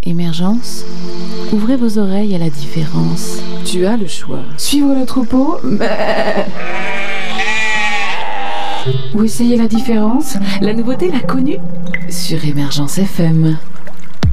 Émergence, ouvrez vos oreilles à la différence. Tu as le choix. Suivre le troupeau ou essayer la différence. La nouveauté, l'inconnu sur Émergence FM.